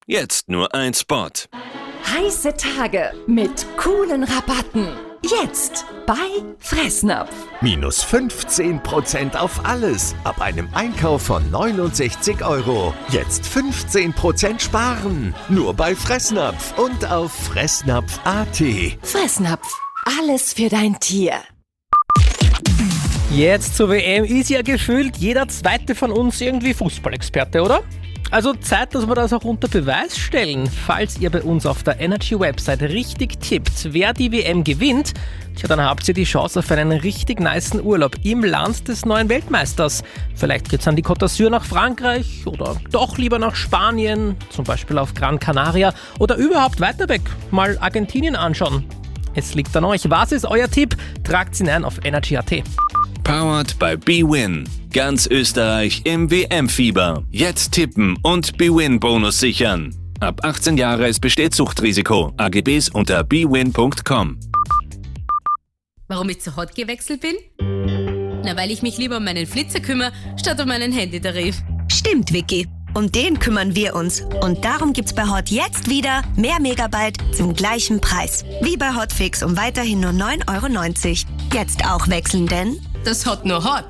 Jetzt nur ein Spot. Heiße Tage mit coolen Rabatten. Jetzt bei Fressnapf. Minus 15% auf alles. Ab einem Einkauf von 69 €. Jetzt 15% sparen. Nur bei Fressnapf und auf fressnapf.at. Fressnapf. Alles für dein Tier. Jetzt zur WM ist ja gefühlt jeder Zweite von uns irgendwie Fußballexperte, oder? Also Zeit, dass wir das auch unter Beweis stellen. Falls ihr bei uns auf der Energy-Website richtig tippt, wer die WM gewinnt, dann habt ihr die Chance auf einen richtig nicen Urlaub im Land des neuen Weltmeisters. Vielleicht geht's an die Côte d'Azur nach Frankreich oder doch lieber nach Spanien, zum Beispiel auf Gran Canaria oder überhaupt weiter weg, mal Argentinien anschauen. Es liegt an euch. Was ist euer Tipp? Tragt's ihn ein auf energy.at. Powered by bwin. Ganz Österreich im WM-Fieber. Jetzt tippen und bwin-Bonus sichern. Ab 18 Jahre, es besteht Suchtrisiko. AGBs unter bwin.com. Warum ich zu Hot gewechselt bin? Na, weil ich mich lieber um meinen Flitzer kümmere, statt um meinen Handytarif. Stimmt, Vicky. Um den kümmern wir uns. Und darum gibt's bei Hot jetzt wieder mehr Megabyte zum gleichen Preis. Wie bei Hotfix um weiterhin nur 9,90 €. Jetzt auch wechseln, denn das Hot nur Hot.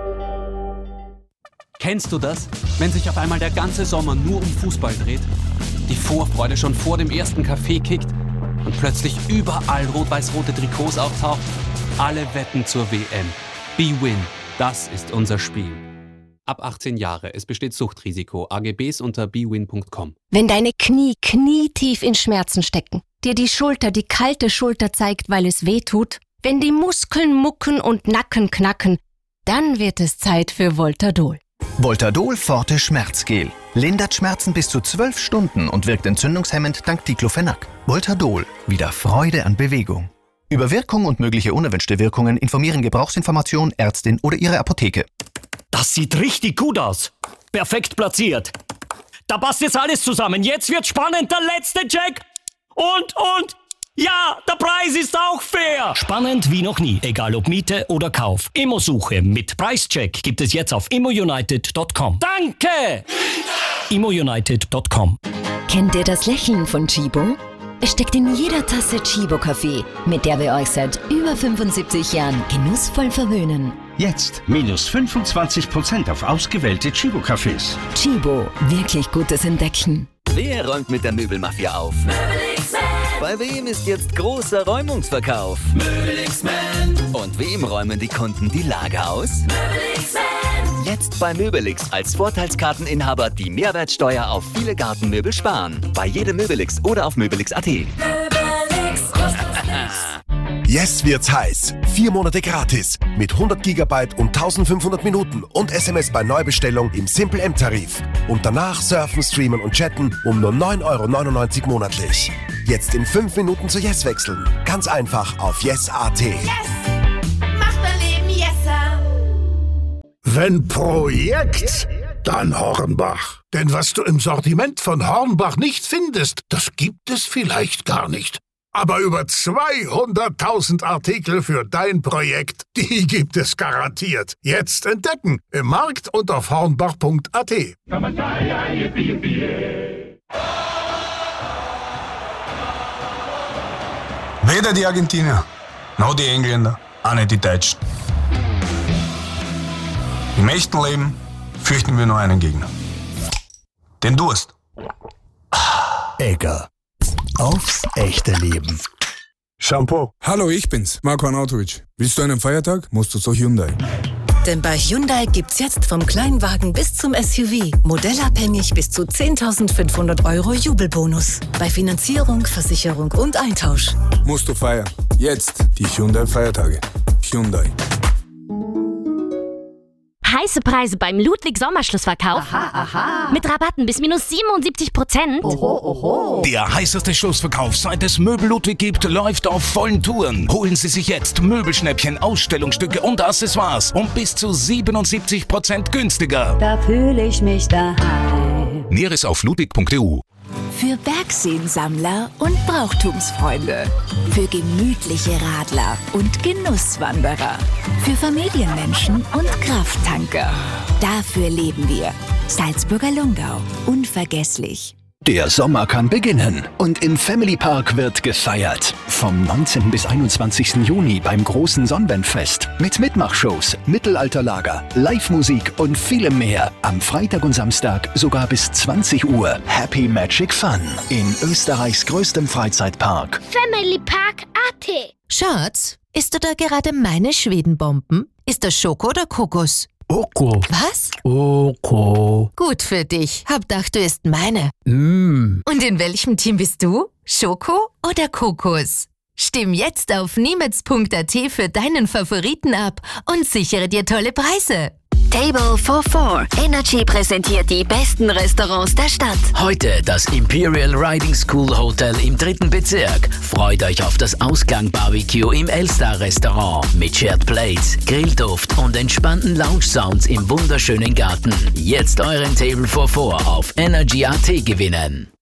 Kennst du das? Wenn sich auf einmal der ganze Sommer nur um Fußball dreht? Die Vorfreude schon vor dem ersten Kaffee kickt und plötzlich überall rot-weiß-rote Trikots auftaucht? Alle wetten zur WM. bwin, das ist unser Spiel. Ab 18 Jahre, es besteht Suchtrisiko. AGBs unter bwin.com. Wenn deine Knie knietief in Schmerzen stecken, dir die Schulter die kalte Schulter zeigt, weil es weh tut, wenn die Muskeln mucken und Nacken knacken, dann wird es Zeit für Voltadol. Voltadol Forte Schmerzgel. Lindert Schmerzen bis zu 12 Stunden und wirkt entzündungshemmend dank Diclofenac. Voltadol. Wieder Freude an Bewegung. Über Wirkung und mögliche unerwünschte Wirkungen informieren Gebrauchsinformation, Ärztin oder Ihre Apotheke. Das sieht richtig gut aus. Perfekt platziert. Da passt jetzt alles zusammen. Jetzt wird spannend. Der letzte Check. Und. Ja, der Preis ist auch fair. Spannend wie noch nie. Egal ob Miete oder Kauf. Immosuche mit Preischeck gibt es jetzt auf immounited.com. Danke! immounited.com. Kennt ihr das Lächeln von Chibo? Es steckt in jeder Tasse Chibo-Kaffee, mit der wir euch seit über 75 Jahren genussvoll verwöhnen. Jetzt minus 25% auf ausgewählte Chibo-Cafés. Chibo, wirklich gutes Entdecken. Wer räumt mit der Möbelmafia auf? Möbelix-Man. Bei wem ist jetzt großer Räumungsverkauf? Möbelix-Man. Und wem räumen die Kunden die Lager aus? Möbelix-Man. Jetzt bei Möbelix als Vorteilskarteninhaber die Mehrwertsteuer auf viele Gartenmöbel sparen. Bei jedem Möbelix oder auf möbelix.at. Möbelix. Jetzt wird's heiß. 4 Monate gratis. Mit 100 GB und 1500 Minuten und SMS bei Neubestellung im Simple M-Tarif. Und danach surfen, streamen und chatten um nur 9,99 € monatlich. Jetzt in 5 Minuten zu Yes wechseln. Ganz einfach auf Yes.at. Yes! Macht dein Leben Yesser! Wenn Projekt, dann Hornbach. Denn was du im Sortiment von Hornbach nicht findest, das gibt es vielleicht gar nicht. Aber über 200.000 Artikel für dein Projekt, die gibt es garantiert. Jetzt entdecken im Markt und auf hornbach.at. Weder die Argentinier, noch die Engländer, auch nicht die Deutschen. Im echten Leben fürchten wir nur einen Gegner. Den Durst. Egger. Aufs echte Leben. Shampoo. Hallo, ich bin's, Marco Arnautovic. Willst du einen Feiertag? Musst du zur Hyundai. Denn bei Hyundai gibt's jetzt vom Kleinwagen bis zum SUV modellabhängig bis zu 10.500 € Jubelbonus. Bei Finanzierung, Versicherung und Eintausch. Musst du feiern. Jetzt die Hyundai-Feiertage. Hyundai. Heiße Preise beim Ludwig Sommerschlussverkauf. Aha. Mit Rabatten bis minus 77%. Oho. Der heißeste Schlussverkauf, seit es Möbel Ludwig gibt, läuft auf vollen Touren. Holen Sie sich jetzt Möbelschnäppchen, Ausstellungsstücke und Accessoires um bis zu 77% günstiger. Da fühle ich mich daheim. Näheres auf ludwig.eu. Für Bergseensammler und Brauchtumsfreunde. Für gemütliche Radler und Genusswanderer. Für Familienmenschen und Krafttanker. Dafür leben wir. Salzburger Lungau. Unvergesslich. Der Sommer kann beginnen und im Family Park wird gefeiert. Vom 19. bis 21. Juni beim großen Sonnenwendfest mit Mitmachshows, Mittelalterlager, Live-Musik und vielem mehr. Am Freitag und Samstag sogar bis 20 Uhr. Happy Magic Fun in Österreichs größtem Freizeitpark. Family Park AT. Schatz, isst du da gerade meine Schwedenbomben? Ist das Schoko oder Kokos? Oko. Was? Oko. Gut für dich. Hab gedacht, du isst meine. Und in welchem Team bist du? Schoko oder Kokos? Stimm jetzt auf niemetz.at für deinen Favoriten ab und sichere dir tolle Preise. Table for Four. Energy präsentiert die besten Restaurants der Stadt. Heute das Imperial Riding School Hotel im 3. Bezirk. Freut euch auf das Ausgang-Barbecue im Elstar-Restaurant mit Shared Plates, Grillduft und entspannten Lounge-Sounds im wunderschönen Garten. Jetzt euren Table for Four auf Energy.at gewinnen.